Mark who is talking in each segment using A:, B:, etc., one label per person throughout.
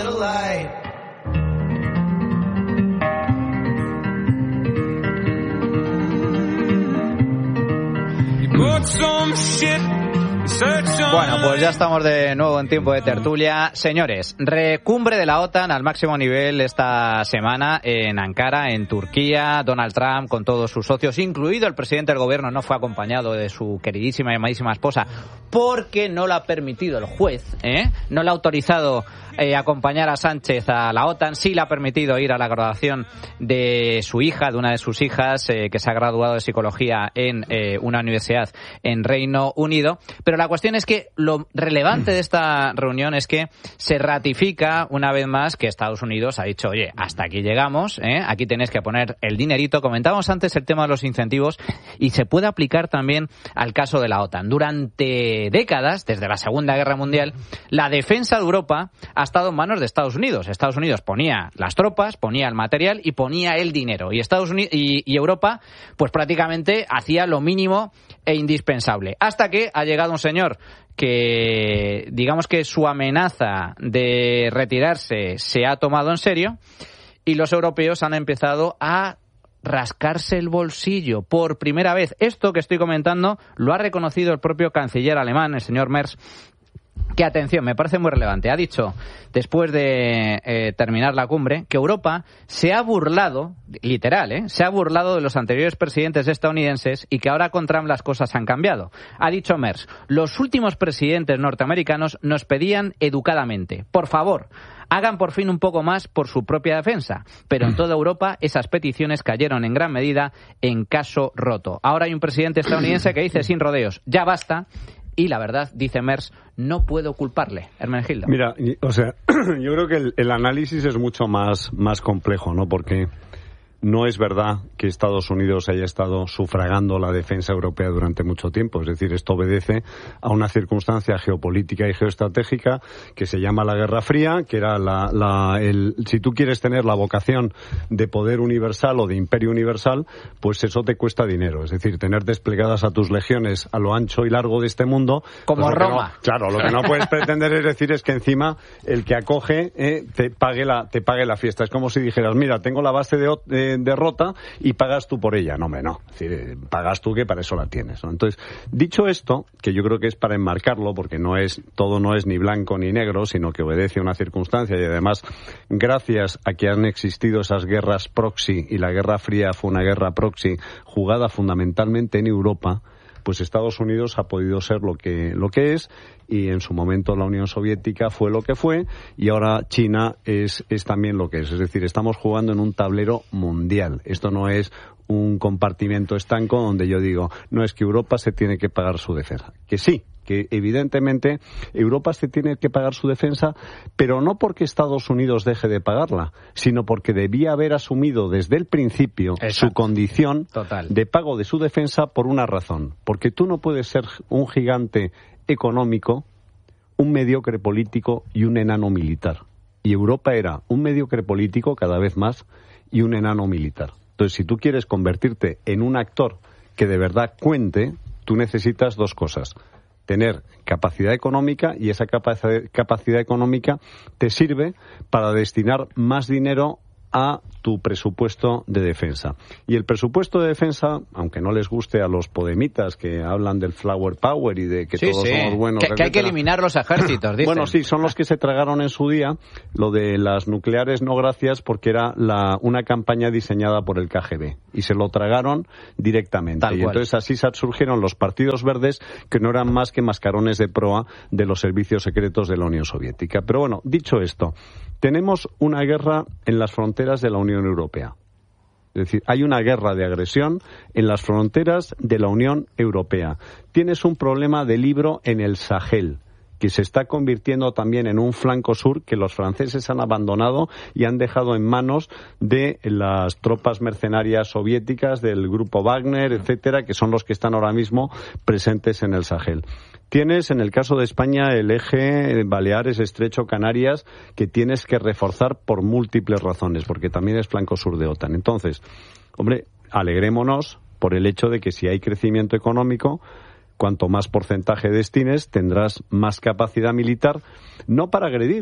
A: satellite. You bought some shit.
B: Bueno, pues ya estamos de nuevo en tiempo de tertulia. Señores, recumbre de la OTAN al máximo nivel esta semana en Ankara, en Turquía. Donald Trump con todos sus socios, incluido el presidente del gobierno, no fue acompañado de su queridísima y amadísima esposa porque no lo ha permitido el juez, no le ha autorizado acompañar a Sánchez a la OTAN. Sí le ha permitido ir a la graduación de su hija, de una de sus hijas, que se ha graduado de psicología en una universidad en Reino Unido. Pero la cuestión es que lo relevante de esta reunión es que se ratifica una vez más que Estados Unidos ha dicho, oye, hasta aquí llegamos, aquí tenéis que poner el dinerito. Comentábamos antes el tema de los incentivos y se puede aplicar también al caso de la OTAN. Durante décadas, desde la Segunda Guerra Mundial, la defensa de Europa ha estado en manos de Estados Unidos. Estados Unidos ponía las tropas, ponía el material y ponía el dinero. Y Estados Unidos y Europa, pues prácticamente hacía lo mínimo e indispensable. Hasta que ha llegado un señor que, digamos que su amenaza de retirarse se ha tomado en serio y los europeos han empezado a rascarse el bolsillo por primera vez. Esto que estoy comentando lo ha reconocido el propio canciller alemán, el señor Merz, que, atención, me parece muy relevante. Ha dicho, después de terminar la cumbre, que Europa se ha burlado, literal, se ha burlado de los anteriores presidentes estadounidenses y que ahora con Trump las cosas han cambiado. Ha dicho Merz, los últimos presidentes norteamericanos nos pedían educadamente, por favor, hagan por fin un poco más por su propia defensa. Pero en toda Europa esas peticiones cayeron en gran medida en caso roto. Ahora hay un presidente estadounidense que dice sin rodeos, ya basta. Y la verdad, dice Merz, no puedo culparle. Hermenegildo.
C: Mira, o sea, yo creo que el análisis es mucho más complejo, ¿no? Porque no es verdad que Estados Unidos haya estado sufragando la defensa europea durante mucho tiempo. Es decir, esto obedece a una circunstancia geopolítica y geoestratégica que se llama la Guerra Fría, que era si tú quieres tener la vocación de poder universal o de imperio universal, pues eso te cuesta dinero. Es decir, tener desplegadas a tus legiones a lo ancho y largo de este mundo.
B: Como pues Roma.
C: Claro, lo que no puedes pretender es decir es que encima el que acoge te pague la fiesta. Es como si dijeras, mira, tengo la base de derrota y pagas tú por ella. No, hombre, no. Es decir, pagas tú, que para eso la tienes, ¿no? Entonces, dicho esto, que yo creo que es para enmarcarlo, porque todo no es ni blanco ni negro, sino que obedece a una circunstancia y además, gracias a que han existido esas guerras proxy, y la Guerra Fría fue una guerra proxy jugada fundamentalmente en Europa, pues Estados Unidos ha podido ser lo que es, y en su momento la Unión Soviética fue lo que fue, y ahora China es también lo que es. Es decir, estamos jugando en un tablero mundial. Esto no es un compartimento estanco donde yo digo, no, es que Europa se tiene que pagar su defensa. Que sí, que evidentemente Europa se tiene que pagar su defensa, pero no porque Estados Unidos deje de pagarla, sino porque debía haber asumido desde el principio su condición de pago de su defensa por una razón. Porque tú no puedes ser un gigante económico, un mediocre político y un enano militar. Y Europa era un mediocre político cada vez más y un enano militar. Entonces, si tú quieres convertirte en un actor que de verdad cuente, tú necesitas dos cosas: tener capacidad económica, y esa capacidad económica te sirve para destinar más dinero a tu presupuesto de defensa. Y el presupuesto de defensa, aunque no les guste a los podemitas que hablan del flower power y de que todos somos buenos,
B: que hay que eliminar los ejércitos, dicen.
C: Bueno, sí, son los que se tragaron en su día lo de las nucleares no gracias, porque era una campaña diseñada por el KGB y se lo tragaron directamente. Y entonces así surgieron los partidos verdes, que no eran más que mascarones de proa de los servicios secretos de la Unión Soviética. Pero bueno, dicho esto, tenemos una guerra en las fronteras de la Unión Europea. Es decir, hay una guerra de agresión en las fronteras de la Unión Europea. Tienes un problema de libro en el Sahel, que se está convirtiendo también en un flanco sur que los franceses han abandonado y han dejado en manos de las tropas mercenarias soviéticas, del grupo Wagner, etcétera, que son los que están ahora mismo presentes en el Sahel. Tienes, en el caso de España, el eje Baleares, Estrecho, Canarias, que tienes que reforzar por múltiples razones, porque también es flanco sur de OTAN. Entonces, hombre, alegrémonos por el hecho de que si hay crecimiento económico, cuanto más porcentaje destines, tendrás más capacidad militar, no para agredir,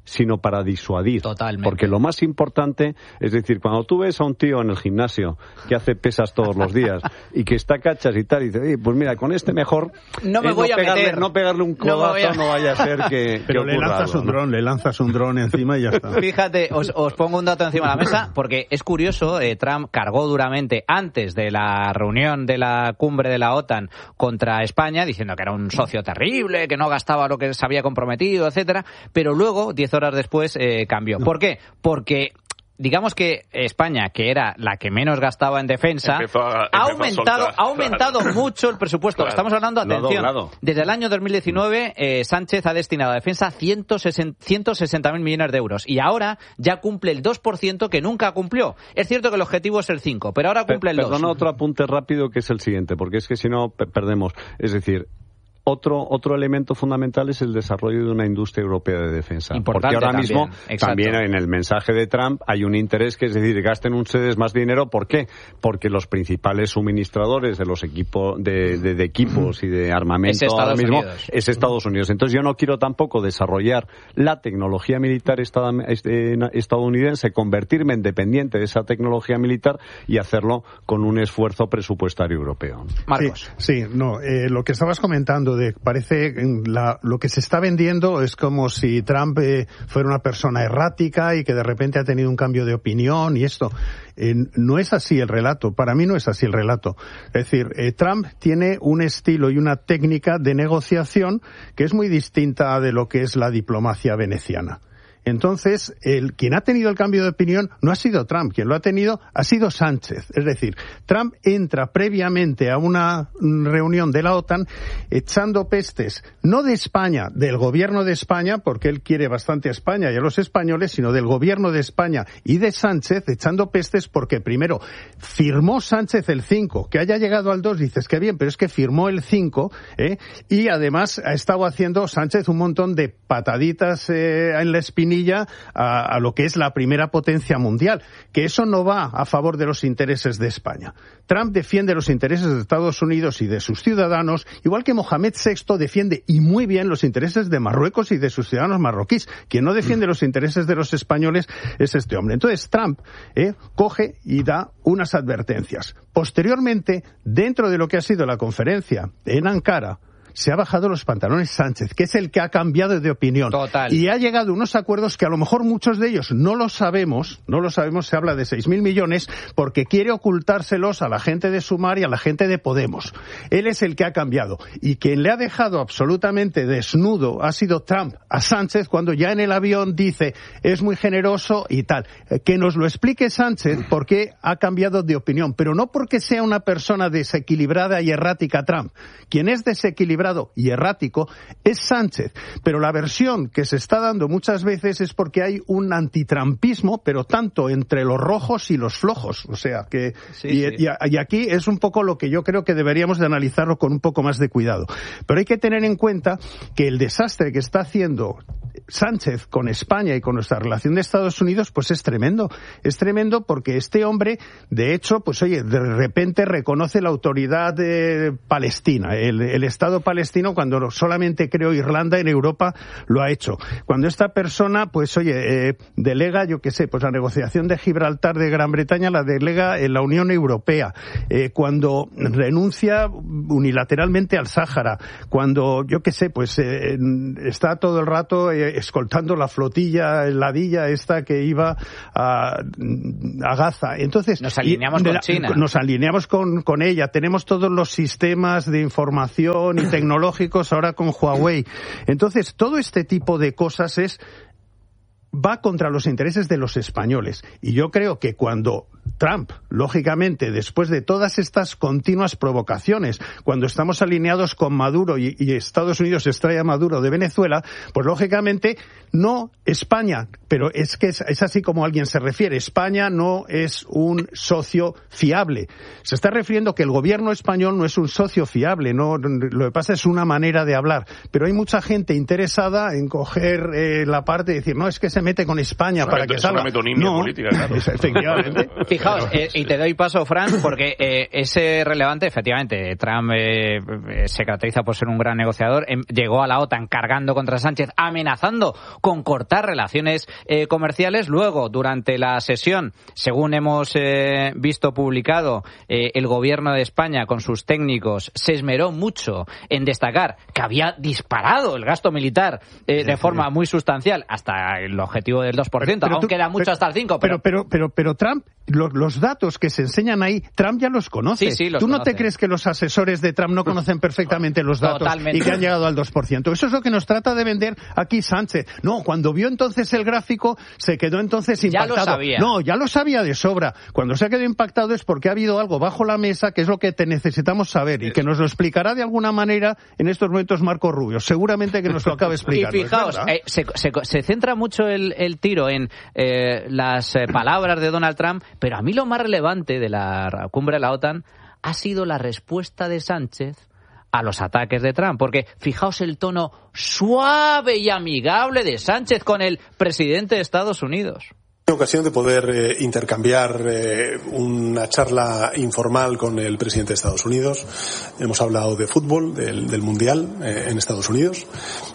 C: sino para disuadir.
B: Totalmente.
C: Porque lo más importante, es decir, cuando tú ves a un tío en el gimnasio que hace pesas todos los días y que está cachas y tal, y dice, pues mira, con este mejor
B: no me voy a meter.
C: No pegarle un codazo, no vaya a ser que
D: Pero le lanzas
C: algo,
D: un dron, le lanzas un dron encima y ya está.
B: Fíjate, os pongo un dato encima de la mesa, porque es curioso, Trump cargó duramente antes de la reunión de la cumbre de la OTAN contra España, diciendo que era un socio terrible, que no gastaba lo que se había comprometido, etcétera, pero luego, 10 horas después, cambió. ¿Por qué? Porque digamos que España, que era la que menos gastaba en defensa, ha aumentado mucho el presupuesto. Claro. Estamos hablando, atención, desde el año 2019 Sánchez ha destinado a defensa 160.000 millones de euros y ahora ya cumple el 2% que nunca cumplió. Es cierto que el objetivo es el 5%, pero ahora cumple el 2%.
C: Perdona, otro apunte rápido que es el siguiente, porque es que si no perdemos. Es decir, otro elemento fundamental es el desarrollo de una industria europea de defensa.
B: Importante.
C: Porque ahora mismo,
B: también
C: en el mensaje de Trump hay un interés que es decir, gasten ustedes más dinero. ¿Por qué? Porque los principales suministradores de los equipos de equipos y de armamento ahora mismo es Estados Unidos. Entonces yo no quiero tampoco desarrollar la tecnología militar estadounidense, convertirme en dependiente de esa tecnología militar y hacerlo con un esfuerzo presupuestario europeo.
B: Marcos.
D: Lo que estabas comentando parece lo que se está vendiendo es como si Trump fuera una persona errática y que de repente ha tenido un cambio de opinión y esto. No es así el relato. Para mí no es así el relato. Es decir, Trump tiene un estilo y una técnica de negociación que es muy distinta de lo que es la diplomacia veneciana. Entonces, quien ha tenido el cambio de opinión no ha sido Trump, quien lo ha tenido ha sido Sánchez. Es decir, Trump entra previamente a una reunión de la OTAN echando pestes, no de España, del gobierno de España, porque él quiere bastante a España y a los españoles, sino del gobierno de España y de Sánchez, echando pestes porque primero firmó Sánchez el 5, que haya llegado al 2, dices que bien, pero es que firmó el 5, y además ha estado haciendo Sánchez un montón de pataditas en la espinilla a lo que es la primera potencia mundial, que eso no va a favor de los intereses de España. Trump defiende los intereses de Estados Unidos y de sus ciudadanos, igual que Mohamed VI defiende y muy bien los intereses de Marruecos y de sus ciudadanos marroquíes. Quien no defiende los intereses de los españoles es este hombre. Entonces Trump coge y da unas advertencias. Posteriormente, dentro de lo que ha sido la conferencia en Ankara, se ha bajado los pantalones Sánchez, que es el que ha cambiado de opinión.
B: Total.
D: Y ha llegado a unos acuerdos que a lo mejor muchos de ellos no lo sabemos, se habla de 6.000 millones, porque quiere ocultárselos a la gente de Sumar y a la gente de Podemos. Él es el que ha cambiado. Y quien le ha dejado absolutamente desnudo ha sido Trump a Sánchez cuando ya en el avión dice, es muy generoso y tal. Que nos lo explique Sánchez por qué ha cambiado de opinión, pero no porque sea una persona desequilibrada y errática Trump. Quien es desequilibrado y errático es Sánchez, pero la versión que se está dando muchas veces es porque hay un antitrampismo, pero tanto entre los rojos y los flojos, o sea que y aquí es un poco lo que yo creo que deberíamos de analizarlo con un poco más de cuidado, pero hay que tener en cuenta que el desastre que está haciendo Sánchez con España y con nuestra relación de Estados Unidos, pues es tremendo porque este hombre, de hecho, pues oye, de repente reconoce la autoridad palestina, el Estado palestino, cuando solamente creó Irlanda en Europa lo ha hecho. Cuando esta persona, pues oye, delega, yo qué sé, pues la negociación de Gibraltar de Gran Bretaña la delega en la Unión Europea, cuando renuncia unilateralmente al Sáhara, cuando, yo qué sé, pues está todo el rato escoltando la flotilla heladilla esta que iba a Gaza. Entonces
B: nos alineamos con China.
D: Nos alineamos con ella. Tenemos todos los sistemas de información y tecnológicos ahora con Huawei. Entonces, todo este tipo de cosas va contra los intereses de los españoles. Y yo creo que cuando Trump, lógicamente, después de todas estas continuas provocaciones, cuando estamos alineados con Maduro y Estados Unidos extrae a Maduro de Venezuela, pues lógicamente no España, pero es que es así como alguien se refiere. España no es un socio fiable. Se está refiriendo que el gobierno español no es un socio fiable, no, lo que pasa es una manera de hablar. Pero hay mucha gente interesada en coger la parte y decir, no, es que se mete con España para que salga.
E: Política, claro.
D: Efectivamente.
B: Fijaos, y te doy paso, Fran, porque es relevante, efectivamente. Trump se caracteriza por ser un gran negociador. Llegó a la OTAN cargando contra Sánchez, amenazando con cortar relaciones comerciales. Luego, durante la sesión, según hemos visto publicado, el gobierno de España con sus técnicos se esmeró mucho en destacar que había disparado el gasto militar de forma muy sustancial hasta el objetivo del 2%, aunque era mucho hasta el 5%.
D: Pero Trump, los datos que se enseñan ahí, Trump ya los conoce.
B: Sí,
D: ¿Tú no te crees que los asesores de Trump no conocen perfectamente los datos? Totalmente. Y que han llegado al 2%? Eso es lo que nos trata de vender aquí Sánchez. No, cuando vio entonces el gráfico, se quedó entonces impactado.
B: Ya lo sabía.
D: No, ya lo sabía de sobra. Cuando se ha quedado impactado es porque ha habido algo bajo la mesa que es lo que necesitamos saber y que nos lo explicará de alguna manera en estos momentos Marco Rubio. Seguramente que nos lo acaba explicando.
B: Y fijaos, se centra mucho el tiro en las palabras de Donald Trump, pero a mí lo más relevante de la cumbre de la OTAN ha sido la respuesta de Sánchez a los ataques de Trump, porque fijaos el tono suave y amigable de Sánchez con el presidente de Estados Unidos.
E: Tengo ocasión de poder intercambiar una charla informal con el presidente de Estados Unidos. Hemos hablado de fútbol, del Mundial en Estados Unidos.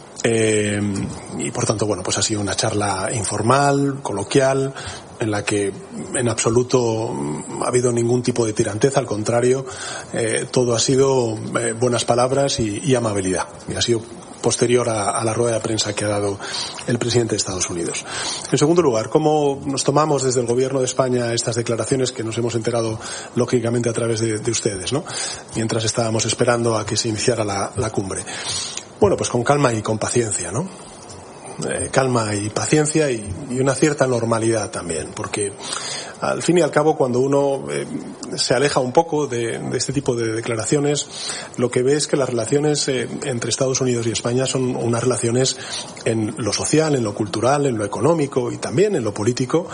E: Y por tanto, bueno, pues ha sido una charla informal, coloquial, en la que en absoluto ha habido ningún tipo de tiranteza, al contrario, todo ha sido buenas palabras y amabilidad. Y ha sido posterior a la rueda de prensa que ha dado el presidente de Estados Unidos. En segundo lugar, ¿cómo nos tomamos desde el Gobierno de España estas declaraciones que nos hemos enterado lógicamente a través de ustedes, ¿no? Mientras estábamos esperando a que se iniciara la cumbre? Bueno, pues con calma y con paciencia, ¿no? Calma y paciencia y una cierta normalidad también, porque al fin y al cabo cuando uno se aleja un poco de este tipo de declaraciones, lo que ve es que las relaciones entre Estados Unidos y España son unas relaciones en lo social, en lo cultural, en lo económico y también en lo político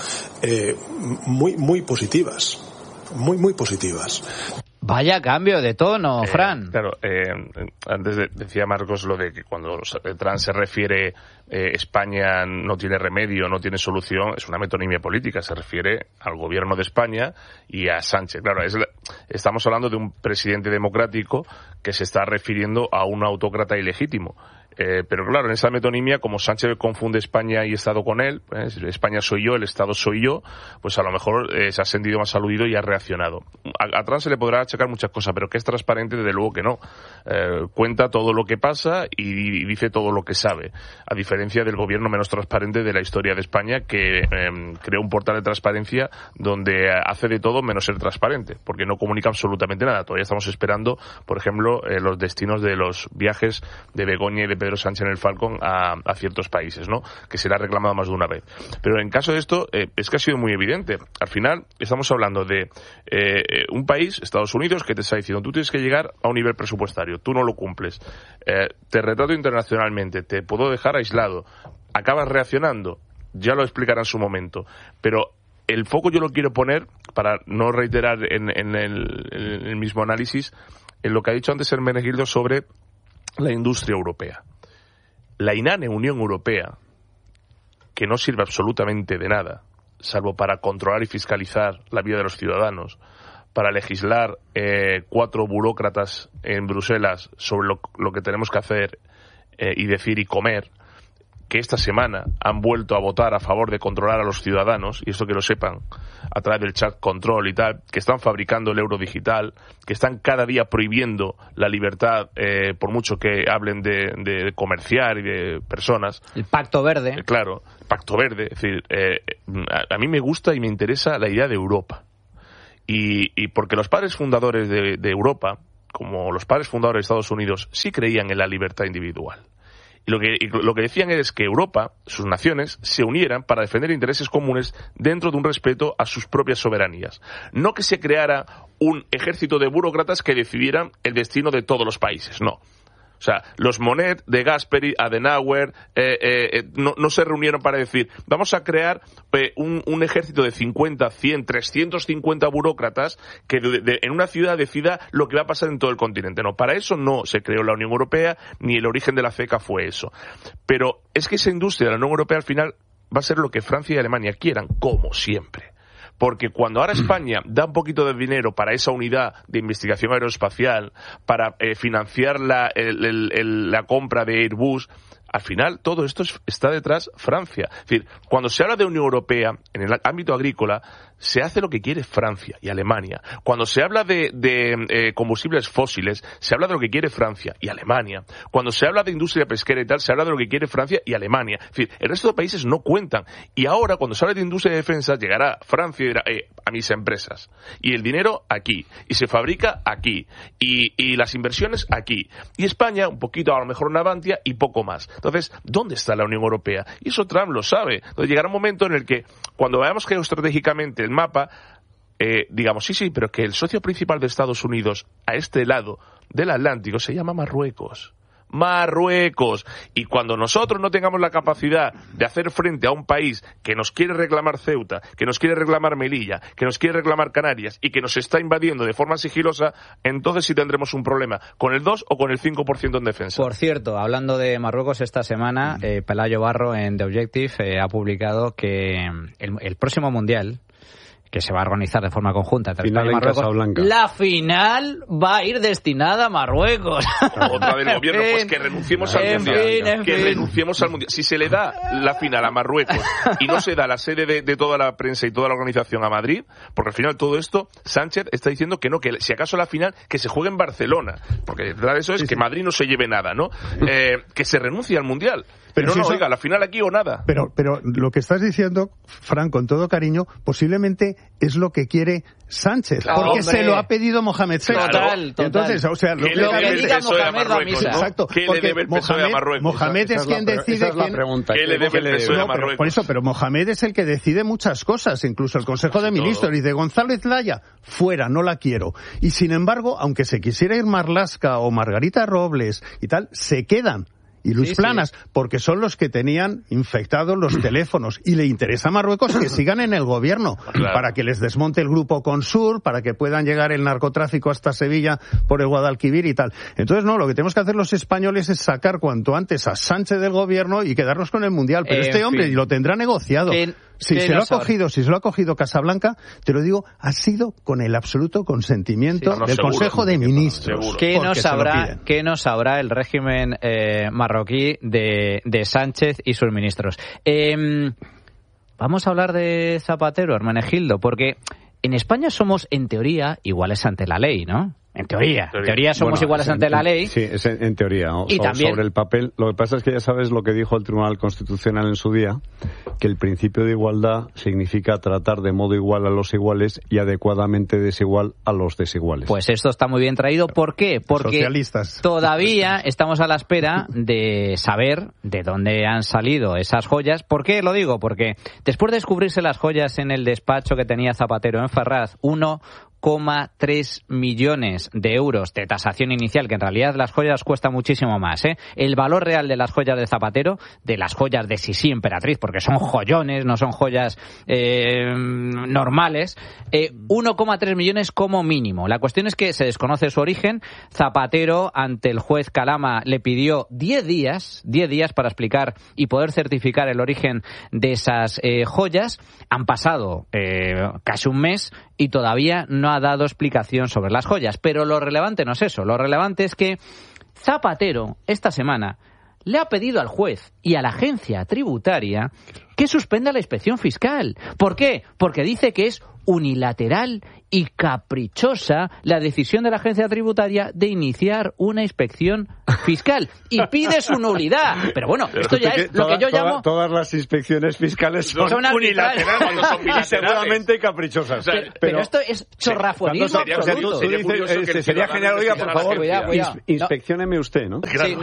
E: muy positivas, muy positivas.
B: Vaya cambio de tono, Fran.
F: Claro, antes decía Marcos lo de que cuando Trump se refiere España no tiene remedio, no tiene solución, es una metonimia política, se refiere al gobierno de España y a Sánchez. Claro, estamos hablando de un presidente democrático que se está refiriendo a un autócrata ilegítimo. Pero claro, en esa metonimia, como Sánchez confunde España y Estado con él, España soy yo, el Estado soy yo, pues a lo mejor se ha sentido más aludido y ha reaccionado. A Trump se le podrá achacar muchas cosas, pero que es transparente, desde luego que no. Cuenta todo lo que pasa y dice todo lo que sabe, a diferencia del gobierno menos transparente de la historia de España, que creó un portal de transparencia donde hace de todo menos ser transparente, porque no comunica absolutamente nada. Todavía estamos esperando, por ejemplo, los destinos de los viajes de Begoña y de Pedro Sánchez en el Falcon a ciertos países, ¿no? Que se le ha reclamado más de una vez. Pero en caso de esto, es que ha sido muy evidente. Al final, estamos hablando de un país, Estados Unidos, que te está diciendo, tú tienes que llegar a un nivel presupuestario, tú no lo cumples. Te retrato internacionalmente, te puedo dejar aislado. Acabas reaccionando, ya lo explicará en su momento. Pero el foco yo lo quiero poner, para no reiterar en el mismo análisis, en lo que ha dicho antes Hermenegildo sobre la industria europea. La inane Unión Europea, que no sirve absolutamente de nada, salvo para controlar y fiscalizar la vida de los ciudadanos, para legislar 4 burócratas en Bruselas sobre lo que tenemos que hacer y decir y comer, que esta semana han vuelto a votar a favor de controlar a los ciudadanos, y esto que lo sepan, a través del chat control y tal, que están fabricando el euro digital, que están cada día prohibiendo la libertad, por mucho que hablen de comerciar y de personas.
B: El Pacto Verde.
F: Claro, el Pacto Verde. Es decir, a mí me gusta y me interesa la idea de Europa. Y porque los padres fundadores de Europa, como los padres fundadores de Estados Unidos, sí creían en la libertad individual. Y lo que decían es que Europa, sus naciones, se unieran para defender intereses comunes dentro de un respeto a sus propias soberanías. No que se creara un ejército de burócratas que decidieran el destino de todos los países, no. O sea, los Monnet, de Gasperi, Adenauer, no se reunieron para decir, vamos a crear un ejército de 50, 100, 350 burócratas que en una ciudad decida lo que va a pasar en todo el continente. No, para eso no se creó la Unión Europea, ni el origen de la CECA fue eso. Pero es que esa industria de la Unión Europea al final va a ser lo que Francia y Alemania quieran, como siempre. porque cuando ahora España da un poquito de dinero para esa unidad de investigación aeroespacial, para financiar la compra de Airbus, al final todo esto está detrás Francia. Es decir, cuando se habla de Unión Europea en el ámbito agrícola, se hace lo que quiere Francia y Alemania. Cuando se habla de combustibles fósiles, se habla de lo que quiere Francia y Alemania. Cuando se habla de industria pesquera y tal, se habla de lo que quiere Francia y Alemania. Es decir, el resto de países no cuentan. Y ahora, cuando se habla de industria de defensa, llegará Francia y dirá, a mis empresas. Y el dinero aquí. Y se fabrica aquí. Y las inversiones aquí. Y España, un poquito, a lo mejor Navantia y poco más. Entonces, ¿dónde está la Unión Europea? Y eso Trump lo sabe. Entonces llegará un momento en el que, cuando veamos geoestratégicamente el mapa, digamos, sí, pero que el socio principal de Estados Unidos a este lado del Atlántico se llama Marruecos. Y cuando nosotros no tengamos la capacidad de hacer frente a un país que nos quiere reclamar Ceuta, que nos quiere reclamar Melilla, que nos quiere reclamar Canarias y que nos está invadiendo de forma sigilosa, entonces sí tendremos un problema con el 2 o con el 5% en defensa.
B: Por cierto, hablando de Marruecos, esta semana Pelayo Barro en The Objective ha publicado que el próximo Mundial, que se va a organizar de forma conjunta entre España y Marruecos, la final va a ir destinada a Marruecos.
F: Otra del gobierno, pues que renunciemos al Mundial. Renunciemos al Mundial. Si se le da la final a Marruecos y no se da la sede de toda la prensa y toda la organización a Madrid, porque al final todo esto, Sánchez está diciendo que no, que si acaso la final, que se juegue en Barcelona. Porque detrás de eso es que Madrid no se lleve nada, ¿no? Que se renuncie al Mundial. Pero no, oiga, la final aquí o nada.
D: Pero lo que estás diciendo, Fran, con todo cariño, posiblemente es lo que quiere Sánchez, claro, porque se lo ha pedido Mohamed VI.
B: Total.
D: Entonces, o sea,
F: lo que diga Mohamed va a misa.
D: Exacto.
F: ¿Qué le debe el PSOE a Marruecos?
D: Mohamed es quien decide
F: ¿Qué le debe el PSOE a Marruecos?
D: Pero Mohamed es el que decide muchas cosas, incluso el Consejo de Ministros. Dice, González Laya, fuera, no la quiero. Y sin embargo, aunque se quisiera ir Marlaska o Margarita Robles y tal, se quedan. Y Luis Planas, porque son los que tenían infectados los teléfonos. Y le interesa a Marruecos que sigan en el gobierno, para que les desmonte el grupo Consur, para que puedan llegar el narcotráfico hasta Sevilla por el Guadalquivir y tal. Entonces, no, lo que tenemos que hacer los españoles es sacar cuanto antes a Sánchez del gobierno y quedarnos con el Mundial. Pero este hombre lo tendrá negociado. Si se lo ha cogido Casablanca, te lo digo, ha sido con el absoluto consentimiento del Consejo de Ministros.
B: ¿Qué nos sabrá el régimen marroquí de Sánchez y sus ministros? Vamos a hablar de Zapatero, Hermenegildo, porque en España somos, en teoría, iguales ante la ley, ¿no? En teoría somos iguales ante la ley.
C: Sí, es en teoría.
B: Y también
C: sobre el papel. Lo que pasa es que ya sabes lo que dijo el Tribunal Constitucional en su día, que el principio de igualdad significa tratar de modo igual a los iguales y adecuadamente desigual a los desiguales.
B: Pues esto está muy bien traído. ¿Por qué? Porque
D: socialistas.
B: Todavía estamos a la espera de saber de dónde han salido esas joyas. ¿Por qué lo digo? Porque después de descubrirse las joyas en el despacho que tenía Zapatero en Ferraz, 1,3 millones de euros de tasación inicial, que en realidad las joyas cuestan muchísimo más, El valor real de las joyas de Zapatero, de las joyas de Sisi Emperatriz, porque son joyones, no son joyas normales, 1,3 millones como mínimo. La cuestión es que se desconoce su origen. Zapatero, ante el juez Calama, le pidió 10 días para explicar y poder certificar el origen de esas joyas. Han pasado casi un mes y todavía no ha dado explicación sobre las joyas. Pero lo relevante no es eso. Lo relevante es que Zapatero, esta semana, le ha pedido al juez y a la agencia tributaria que suspenda la inspección fiscal. ¿Por qué? Porque dice que es unilateral y caprichosa la decisión de la agencia tributaria de iniciar una inspección fiscal y pide su nulidad. Pero bueno, esto ya es lo que yo llamo...
C: Todas las inspecciones fiscales son unilaterales y seguramente caprichosas.
B: Pero esto es chorrafuelismo absoluto.
C: Sería genial, oiga, por favor, inspeccióneme usted, ¿no?
B: Sí,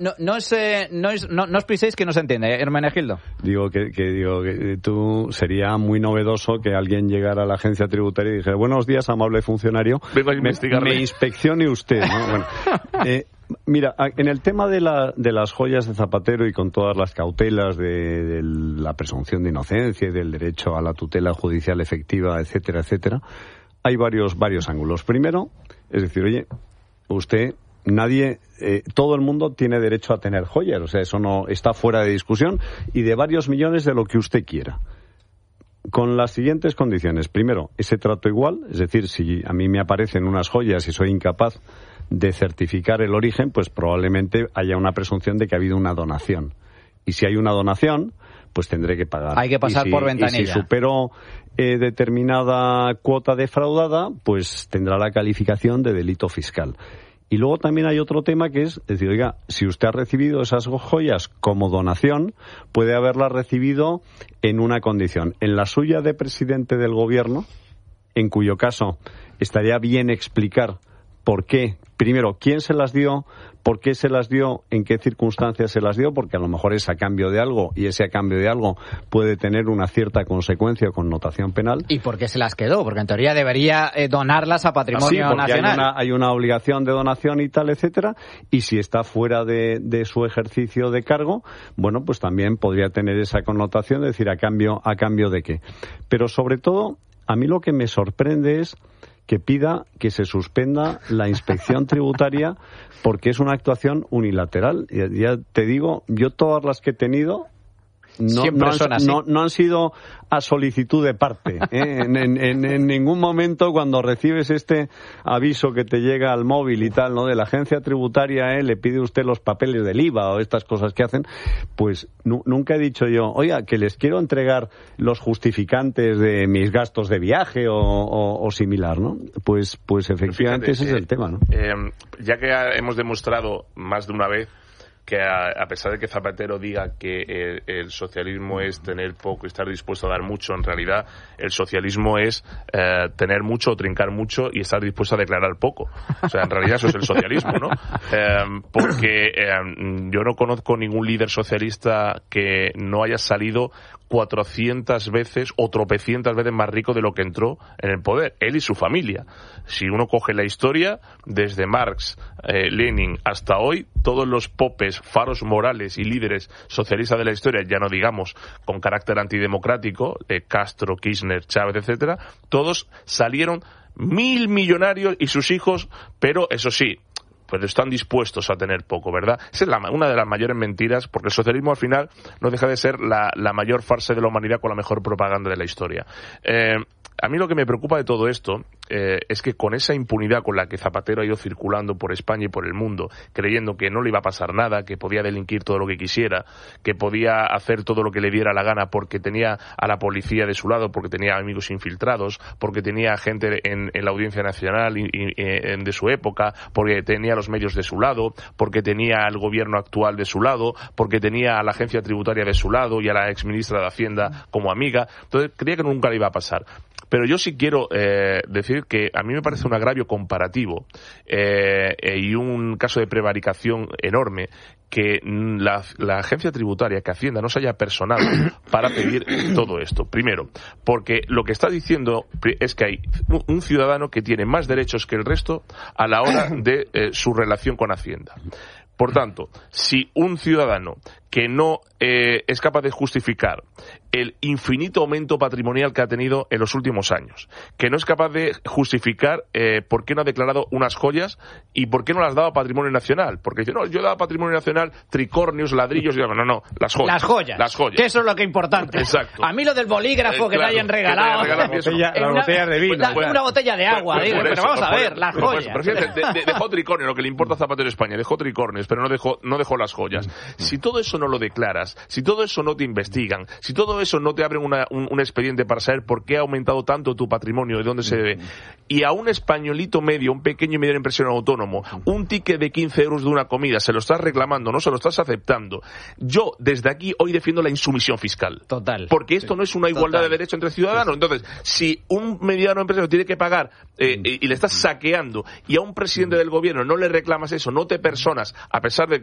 B: no os piséis que no se entiende, Hermenegildo.
C: Digo que tú sería muy novedoso que alguien llegara a la agencia tributaria y dijera, buenos días, amable funcionario,
F: vengo a investigarle.
C: Me inspeccione usted, ¿no? Bueno, mira, en el tema de las joyas de Zapatero y con todas las cautelas de la presunción de inocencia y del derecho a la tutela judicial efectiva, etcétera, etcétera, hay varios ángulos. Primero, es decir, oye, usted... todo el mundo tiene derecho a tener joyas, o sea, eso no está fuera de discusión, y de varios millones de lo que usted quiera. con las siguientes condiciones. Primero, ese trato igual, es decir, si a mí me aparecen unas joyas y soy incapaz de certificar el origen, pues probablemente haya una presunción de que ha habido una donación. Y si hay una donación, pues tendré que pagar.
B: Hay que pasar por ventanilla.
C: Y si supero determinada cuota defraudada, pues tendrá la calificación de delito fiscal. Y luego también hay otro tema que es decir, oiga, si usted ha recibido esas joyas como donación, puede haberlas recibido en una condición. En la suya de presidente del gobierno, en cuyo caso estaría bien explicar por qué, primero, quién se las dio, por qué se las dio, en qué circunstancias se las dio, porque a lo mejor es a cambio de algo y ese a cambio de algo puede tener una cierta consecuencia o connotación penal.
B: ¿Y por qué se las quedó? Porque en teoría debería donarlas a Patrimonio Nacional.
C: Hay una obligación de donación y tal, etcétera, y si está fuera de su ejercicio de cargo, bueno, pues también podría tener esa connotación de decir a cambio de qué. Pero sobre todo, a mí lo que me sorprende es que pida que se suspenda la inspección tributaria porque es una actuación unilateral. Ya te digo, yo todas las que he tenido no han sido a solicitud de parte. En ningún momento cuando recibes este aviso que te llega al móvil y tal, ¿no? De la agencia tributaria, le pide usted los papeles del IVA o estas cosas que hacen, pues nunca he dicho yo, oiga, que les quiero entregar los justificantes de mis gastos de viaje o similar, ¿no? Pues efectivamente ese es el tema, ¿no?
F: Ya que hemos demostrado más de una vez que a pesar de que Zapatero diga que el socialismo es tener poco y estar dispuesto a dar mucho, en realidad el socialismo es tener mucho o trincar mucho y estar dispuesto a declarar poco. O sea, en realidad eso es el socialismo, ¿no? Porque yo no conozco ningún líder socialista que no haya salido 400 veces o tropecientas veces más rico de lo que entró en el poder, él y su familia. Si uno coge la historia, desde Marx, Lenin hasta hoy, todos los popes, faros morales y líderes socialistas de la historia, ya no digamos con carácter antidemocrático, Castro, Kirchner, Chávez, etcétera, todos salieron 1.000 millonarios y sus hijos, pero eso sí, pues están dispuestos a tener poco, ¿verdad? Esa es una de las mayores mentiras, porque el socialismo al final no deja de ser la mayor farsa de la humanidad con la mejor propaganda de la historia. A mí lo que me preocupa de todo esto es que con esa impunidad con la que Zapatero ha ido circulando por España y por el mundo, creyendo que no le iba a pasar nada, que podía delinquir todo lo que quisiera, que podía hacer todo lo que le diera la gana porque tenía a la policía de su lado, porque tenía amigos infiltrados, porque tenía gente en la Audiencia Nacional de su época, porque tenía los medios de su lado, porque tenía al gobierno actual de su lado, porque tenía a la agencia tributaria de su lado y a la exministra de Hacienda como amiga. Entonces creía que nunca le iba a pasar. Pero yo sí quiero decir que a mí me parece un agravio comparativo y un caso de prevaricación enorme que la agencia tributaria, que Hacienda, no se haya personado para pedir todo esto. Primero, porque lo que está diciendo es que hay un ciudadano que tiene más derechos que el resto a la hora de su relación con Hacienda. Por tanto, si un ciudadano que no es capaz de justificar el infinito aumento patrimonial que ha tenido en los últimos años, que no es capaz de justificar por qué no ha declarado unas joyas y por qué no las ha dado a Patrimonio Nacional, porque dice, no, yo he dado a Patrimonio Nacional tricornios, ladrillos, y digo, no, las joyas. Las joyas.
B: Que eso es lo que es importante.
F: Exacto.
B: A mí lo del bolígrafo que te hayan regalado.
C: La botella de vino.
B: Una botella de agua, pero vamos a ver, las joyas.
F: Pero fíjate, dejó tricornio, lo que le importa a Zapatero España, dejó tricornios, pero no dejó las joyas. Si todo eso no lo declaras, si todo eso no te investigan, si todo eso no te abren un expediente para saber por qué ha aumentado tanto tu patrimonio, de dónde se debe, y a un españolito medio, un pequeño y medio empresario autónomo, un ticket de 15 euros de una comida, se lo estás reclamando, no se lo estás aceptando. Yo, desde aquí, hoy defiendo la insumisión fiscal.
B: Total.
F: Porque esto no es una igualdad de derechos entre ciudadanos. Entonces, si un mediano empresario tiene que pagar y le estás saqueando, y a un presidente del gobierno no le reclamas eso, no te personas, a pesar de